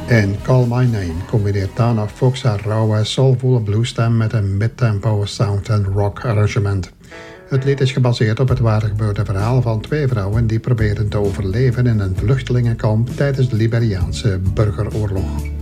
En Call My Name combineert Dana Fox haar rauwe, soulvolle bluesstem met een midtempo sound en rock arrangement. Het lied is gebaseerd op het waargebeurde verhaal van 2 vrouwen die proberen te overleven in een vluchtelingenkamp tijdens de Liberiaanse burgeroorlog.